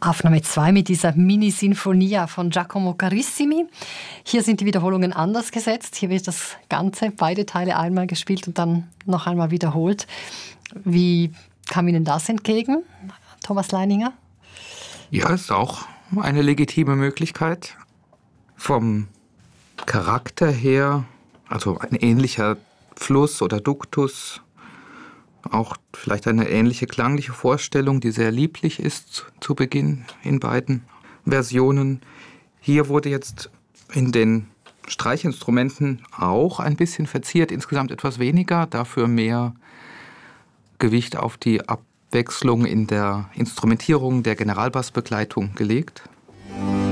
Aufnahme 2 mit dieser Mini-Sinfonia von Giacomo Carissimi. Hier sind die Wiederholungen anders gesetzt. Hier wird das Ganze, beide Teile einmal gespielt und dann noch einmal wiederholt. Wie kam Ihnen das entgegen, Thomas Leininger? Ja, ist auch eine legitime Möglichkeit. Vom Charakter her, also ein ähnlicher Fluss oder Duktus, auch vielleicht eine ähnliche klangliche Vorstellung, die sehr lieblich ist zu Beginn in beiden Versionen. Hier wurde jetzt in den Streichinstrumenten auch ein bisschen verziert, insgesamt etwas weniger, dafür mehr Gewicht auf die Abwechslung in der Instrumentierung der Generalbassbegleitung gelegt.